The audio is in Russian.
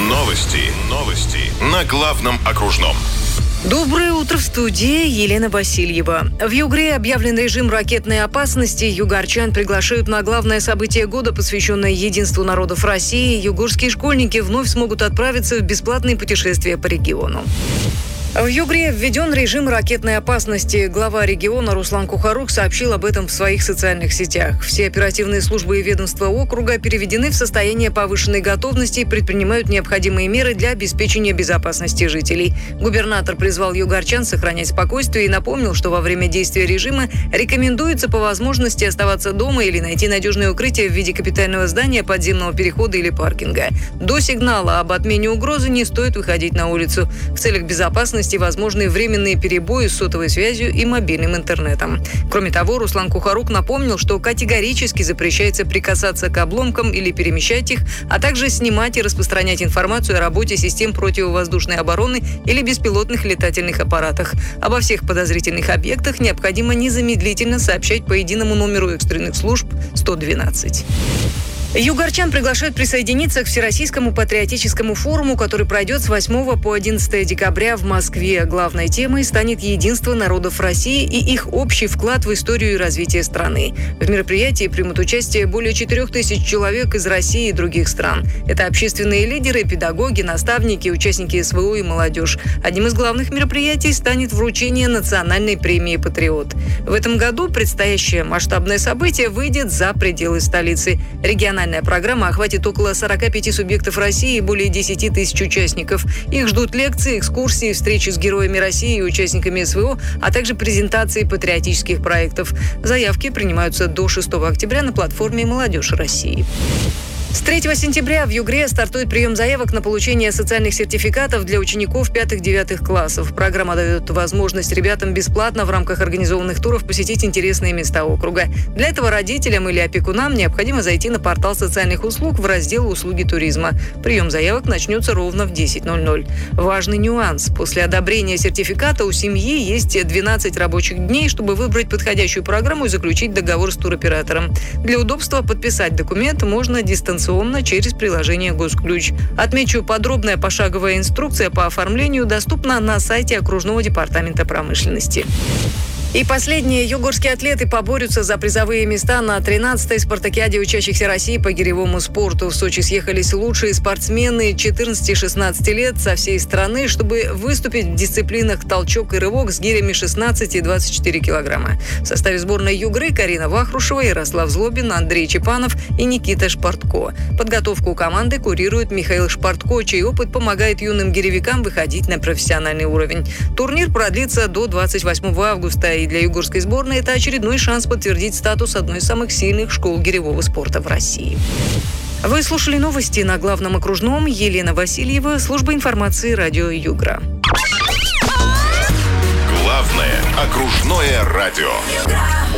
Новости на главном окружном. Доброе утро, в студии Елена Васильева. В Югре объявлен режим ракетной опасности. Югорчан приглашают на главное событие года, посвященное единству народов России. Югорские школьники вновь смогут отправиться в бесплатные путешествия по региону. В Югре введен режим ракетной опасности. Глава региона Руслан Кухарук сообщил об этом в своих социальных сетях. Все оперативные службы и ведомства округа переведены в состояние повышенной готовности и предпринимают необходимые меры для обеспечения безопасности жителей. Губернатор призвал югорчан сохранять спокойствие и напомнил, что во время действия режима рекомендуется по возможности оставаться дома или найти надежное укрытие в виде капитального здания, подземного перехода или паркинга. До сигнала об отмене угрозы не стоит выходить на улицу. В целях безопасности возможны временные перебои с сотовой связью и мобильным интернетом. Кроме того, Руслан Кухарук напомнил, что категорически запрещается прикасаться к обломкам или перемещать их, а также снимать и распространять информацию о работе систем противовоздушной обороны или беспилотных летательных аппаратах. Обо всех подозрительных объектах необходимо незамедлительно сообщать по единому номеру экстренных служб 112. Югорчан приглашают присоединиться к Всероссийскому патриотическому форуму, который пройдет с 8 по 11 декабря в Москве. Главной темой станет единство народов России и их общий вклад в историю и развитие страны. В мероприятии примут участие более 4000 человек из России и других стран. Это общественные лидеры, педагоги, наставники, участники СВО и молодежь. Одним из главных мероприятий станет вручение национальной премии «Патриот». В этом году предстоящее масштабное событие выйдет за пределы столицы. Региональная программа охватит около 45 субъектов России и более 10 тысяч участников. Их ждут лекции, экскурсии, встречи с героями России и участниками СВО, а также презентации патриотических проектов. Заявки принимаются до 6 октября на платформе «Молодежь России». С 3 сентября в Югре стартует прием заявок на получение социальных сертификатов для учеников 5-9 классов. Программа дает возможность ребятам бесплатно в рамках организованных туров посетить интересные места округа. Для этого родителям или опекунам необходимо зайти на портал социальных услуг в раздел «Услуги туризма». Прием заявок начнется ровно в 10:00. Важный нюанс. После одобрения сертификата у семьи есть 12 рабочих дней, чтобы выбрать подходящую программу и заключить договор с туроператором. Для удобства подписать документ можно дистанционно через приложение «Госключ». Отмечу, подробная пошаговая инструкция по оформлению доступна на сайте окружного департамента промышленности. И последние. Югорские атлеты поборются за призовые места на 13-й спартакиаде учащихся России по гиревому спорту. В Сочи съехались лучшие спортсмены 14-16 лет со всей страны, чтобы выступить в дисциплинах толчок и рывок с гирями 16 и 24 килограмма. В составе сборной Югры Карина Вахрушева, Ярослав Злобин, Андрей Чепанов и Никита Шпартко. Подготовку команды курирует Михаил Шпартко, чей опыт помогает юным гиревикам выходить на профессиональный уровень. Турнир продлится до 28 августа. И для югорской сборной это очередной шанс подтвердить статус одной из самых сильных школ гиревого спорта в России. Вы слушали новости на главном окружном. Елена Васильева, служба информации радио Югра. Главное окружное радио.